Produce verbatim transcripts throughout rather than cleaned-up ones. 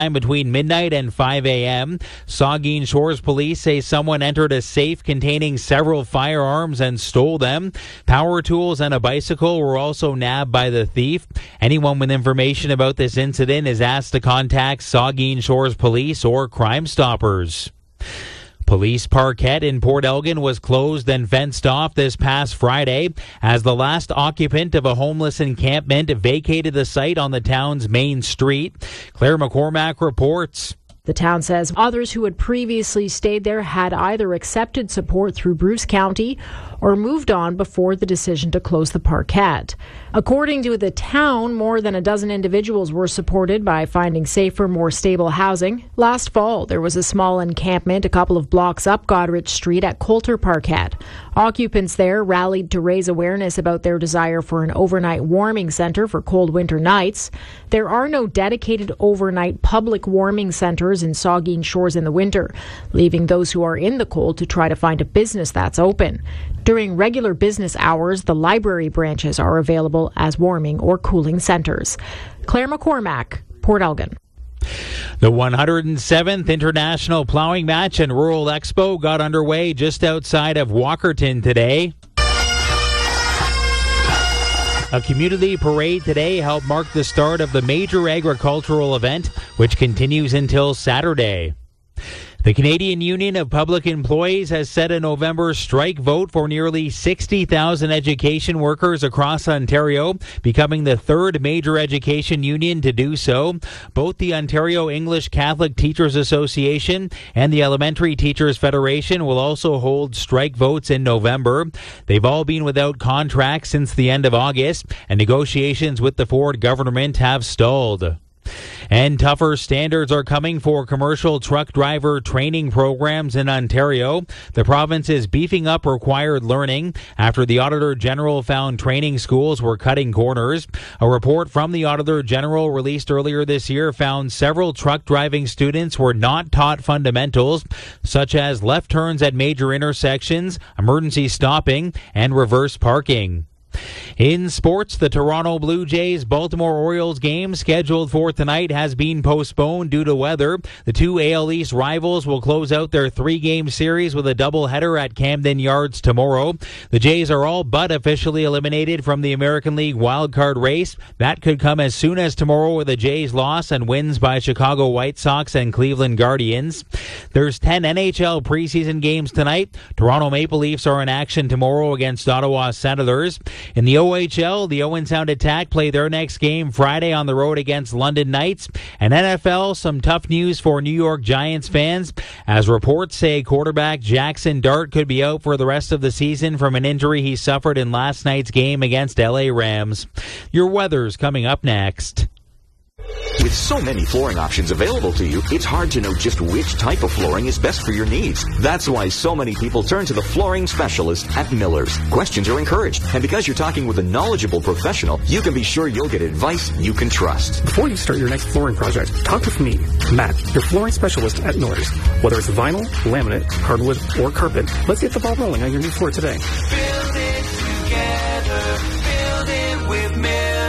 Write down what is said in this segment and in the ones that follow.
between midnight and five a.m. Saugeen Shores police say someone entered a safe containing several firearms and stole them. Power tools and a bicycle were also nabbed by the thief. Anyone with information about this incident is asked to contact Saugeen Shores Police or Crime Stoppers. Police Parkette in Port Elgin was closed and fenced off this past Friday as the last occupant of a homeless encampment vacated the site on the town's main street. Claire McCormack reports. The town says others who had previously stayed there had either accepted support through Bruce County or moved on before the decision to close the Parkette. According to the town, more than a dozen individuals were supported by finding safer, more stable housing. Last fall, there was a small encampment a couple of blocks up Goderich Street at Coulter Parkette. Occupants there rallied to raise awareness about their desire for an overnight warming centre for cold winter nights. There are no dedicated overnight public warming centres in Saugeen Shores in the winter, leaving those who are in the cold to try to find a business that's open. During regular business hours, the library branches are available as warming or cooling centres. Claire McCormack, Port Elgin. The one hundred seventh International Plowing Match and Rural Expo got underway just outside of Walkerton today. A community parade today helped mark the start of the major agricultural event, which continues until Saturday. The Canadian Union of Public Employees has set a November strike vote for nearly sixty thousand education workers across Ontario, becoming the third major education union to do so. Both the Ontario English Catholic Teachers Association and the Elementary Teachers Federation will also hold strike votes in November. They've all been without contracts since the end of August, and negotiations with the Ford government have stalled. And tougher standards are coming for commercial truck driver training programs in Ontario. The province is beefing up required learning after the Auditor General found training schools were cutting corners. A report from the Auditor General released earlier this year found several truck driving students were not taught fundamentals, such as left turns at major intersections, emergency stopping, and reverse parking. In sports, the Toronto Blue Jays Baltimore Orioles game scheduled for tonight has been postponed due to weather. The two A L East rivals will close out their three-game series with a doubleheader at Camden Yards tomorrow. The Jays are all but officially eliminated from the American League wildcard race. That could come as soon as tomorrow with a Jays loss and wins by Chicago White Sox and Cleveland Guardians. There's ten N H L preseason games tonight. Toronto Maple Leafs are in action tomorrow against Ottawa Senators. In the O H L, the Owen Sound Attack play their next game Friday on the road against London Knights. And N F L, some tough news for New York Giants fans, as reports say quarterback Jackson Dart could be out for the rest of the season from an injury he suffered in last night's game against L A Rams. Your weather's coming up next. With so many flooring options available to you, it's hard to know just which type of flooring is best for your needs. That's why so many people turn to the flooring specialist at Miller's. Questions are encouraged, and because you're talking with a knowledgeable professional, you can be sure you'll get advice you can trust. Before you start your next flooring project, talk with me, Matt, your flooring specialist at Miller's. Whether it's vinyl, laminate, hardwood, or carpet, let's get the ball rolling on your new floor today. Build it together. Build it with Miller's.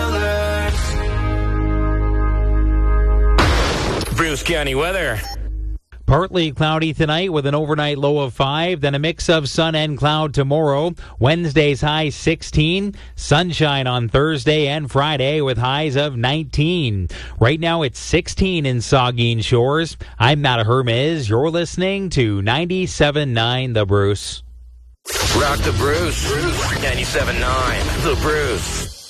Bruce County weather. Partly cloudy tonight with an overnight low of five, then a mix of sun and cloud tomorrow. Wednesday's high sixteen, sunshine on Thursday and Friday with highs of nineteen. Right now it's sixteen in Saugeen Shores. I'm Matt Hermes. You're listening to ninety-seven point nine The Bruce. Rock the Bruce. ninety-seven point nine The Bruce.